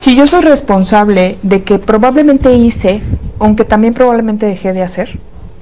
Si yo soy responsable de que probablemente hice, aunque también probablemente dejé de hacer,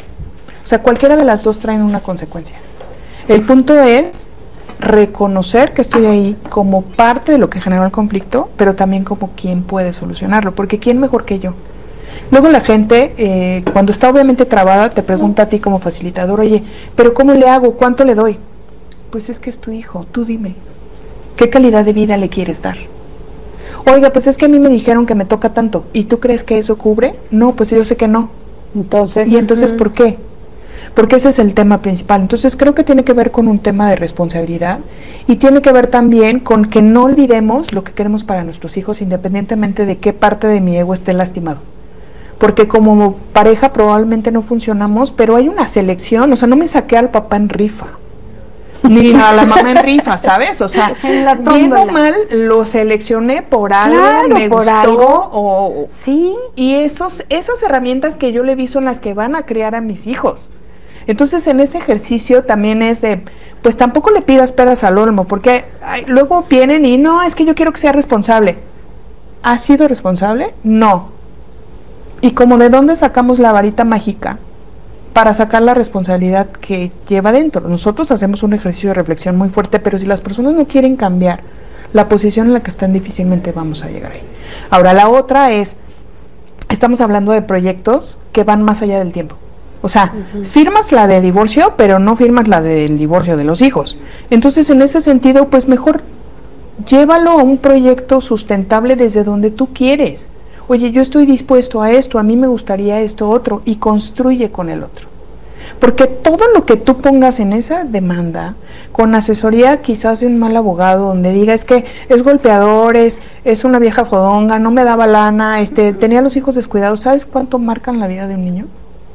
o sea, cualquiera de las dos traen una consecuencia. El punto es reconocer que estoy ahí como parte de lo que generó el conflicto, pero también como quien puede solucionarlo, porque ¿quién mejor que yo? Luego la gente, cuando está obviamente trabada, te pregunta a ti como facilitador, oye, ¿pero cómo le hago? ¿Cuánto le doy? Pues es que es tu hijo, tú dime, ¿qué calidad de vida le quieres dar? Oiga, pues es que a mí me dijeron que me toca tanto, ¿y tú crees que eso cubre? No, pues yo sé que no. Entonces, ¿y entonces por qué? Porque ese es el tema principal. Entonces creo que tiene que ver con un tema de responsabilidad y tiene que ver también con que no olvidemos lo que queremos para nuestros hijos, independientemente de qué parte de mi ego esté lastimado. Porque como pareja probablemente no funcionamos, pero hay una selección, o sea, no me saqué al papá en rifa, ni a la mamá en rifa, ¿sabes? O sea, bien o mal, lo seleccioné por algo, claro, me por gustó, algo. Sí. Y esas herramientas que yo le vi son las que van a criar a mis hijos. Entonces, en ese ejercicio también es de, pues tampoco le pidas peras al olmo, porque luego vienen y no, es que yo quiero que sea responsable. ¿Has sido responsable? No. Y como de dónde sacamos la varita mágica para sacar la responsabilidad que lleva dentro. Nosotros hacemos un ejercicio de reflexión muy fuerte, pero si las personas no quieren cambiar la posición en la que están, difícilmente vamos a llegar ahí. Ahora, la otra es, estamos hablando de proyectos que van más allá del tiempo. O sea, firmas la de divorcio, pero no firmas la del divorcio de los hijos. Entonces, en ese sentido, pues mejor llévalo a un proyecto sustentable desde donde tú quieres. Oye, yo estoy dispuesto a esto, a mí me gustaría esto otro, y construye con el otro. Porque todo lo que tú pongas en esa demanda, con asesoría quizás de un mal abogado, donde diga es que es golpeador, es una vieja fodonga, no me daba lana, tenía a los hijos descuidados, ¿sabes cuánto marcan la vida de un niño?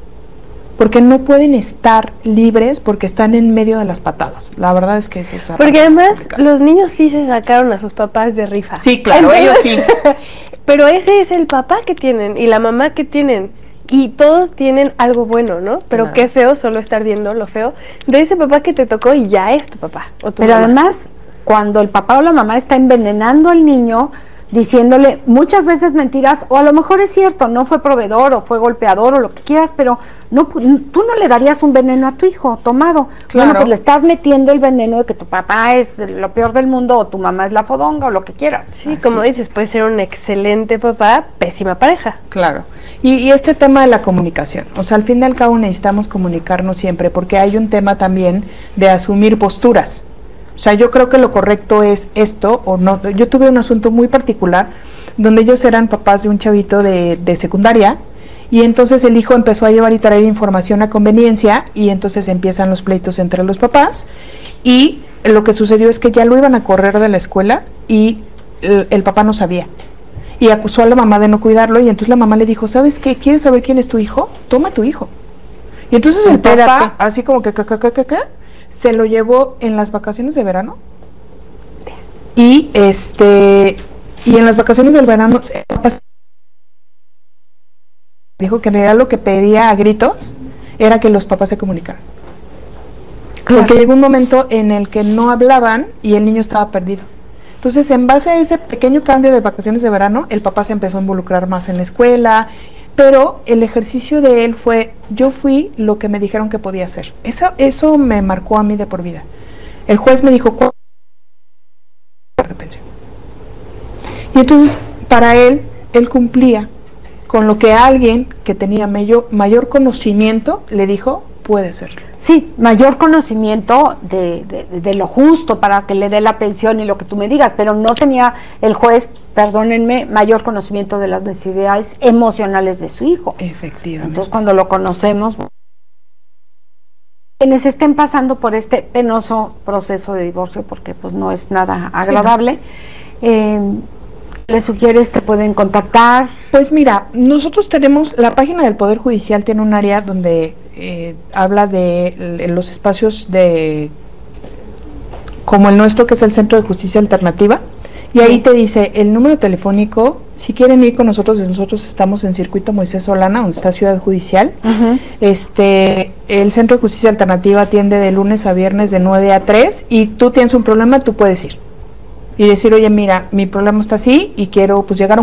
Porque no pueden estar libres porque están en medio de las patadas. La verdad es que es eso. Porque además los niños sí se sacaron a sus papás de rifa. Sí, claro, ellos sí. Pero ese es el papá que tienen y la mamá que tienen. Y todos tienen algo bueno, ¿no? Pero qué feo solo estar viendo lo feo de ese papá que te tocó y ya es tu papá o tu Pero mamá. además, cuando el papá o la mamá está envenenando al niño, diciéndole muchas veces mentiras, o a lo mejor es cierto, no fue proveedor o fue golpeador o lo que quieras, pero no, tú no le darías un veneno a tu hijo tomado. Claro. Bueno, pues le estás metiendo el veneno de que tu papá es lo peor del mundo o tu mamá es la fodonga o lo que quieras. Sí, así como dices, puede ser un excelente papá, pésima pareja. Claro. Y este tema de la comunicación, o sea, al fin y al cabo necesitamos comunicarnos siempre, porque hay un tema también de asumir posturas. O sea, yo creo que lo correcto es esto o no. Yo tuve un asunto muy particular donde ellos eran papás de un chavito de secundaria y entonces el hijo empezó a llevar y traer información a conveniencia y entonces empiezan los pleitos entre los papás y lo que sucedió es que ya lo iban a correr de la escuela y el papá no sabía y acusó a la mamá de no cuidarlo y entonces la mamá le dijo, ¿sabes qué? ¿Quieres saber quién es tu hijo? Toma a tu hijo. Y entonces el papá, así como que se lo llevó en las vacaciones de verano y y en las vacaciones del verano dijo que en realidad lo que pedía a gritos era que los papás se comunicaran. Porque llegó un momento en el que no hablaban y el niño estaba perdido. Entonces, en base a ese pequeño cambio de vacaciones de verano, el papá se empezó a involucrar más en la escuela, pero el ejercicio de él fue, yo fui lo que me dijeron que podía hacer. Eso me marcó a mí de por vida. El juez me dijo, ¿cuánto de pensión? Y entonces, para él cumplía con lo que alguien que tenía mayor conocimiento le dijo, puede ser. Sí, mayor conocimiento de lo justo para que le dé la pensión y lo que tú me digas, pero no tenía el juez, perdónenme, mayor conocimiento de las necesidades emocionales de su hijo. Efectivamente. Entonces, cuando lo conocemos, quienes estén pasando por este penoso proceso de divorcio, porque pues no es nada agradable, les sugieres, te pueden contactar. Pues mira, nosotros tenemos, la página del Poder Judicial tiene un área donde habla de los espacios como el nuestro, que es el Centro de Justicia Alternativa, y ahí te dice el número telefónico, si quieren ir con nosotros estamos en Circuito Moisés Solana, donde está Ciudad Judicial. El Centro de Justicia Alternativa atiende de lunes a viernes de 9 a 3, y tú tienes un problema, tú puedes ir. y decir, oye, mira, mi problema está así y quiero pues llegar a un